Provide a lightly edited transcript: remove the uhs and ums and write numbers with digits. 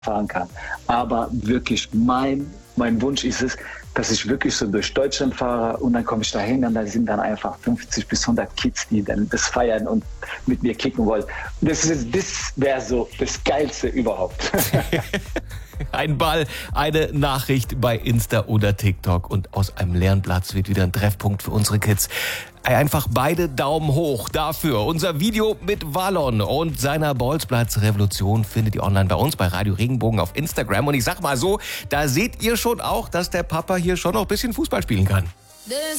fahren kann. Aber wirklich, mein Wunsch ist es, dass ich wirklich so durch Deutschland fahre und dann komme ich da hin und da sind dann einfach 50 bis 100 Kids, die dann das feiern und mit mir kicken wollen. Das wäre so das Geilste überhaupt. Ein Ball, eine Nachricht bei Insta oder TikTok und aus einem leeren Platz wird wieder ein Treffpunkt für unsere Kids. Einfach beide Daumen hoch dafür. Unser Video mit Wallon und seiner Bolzplatz-Revolution findet ihr online bei uns bei Radio Regenbogen auf Instagram. Und ich sag mal so, da seht ihr schon auch, dass der Papa hier schon noch ein bisschen Fußball spielen kann.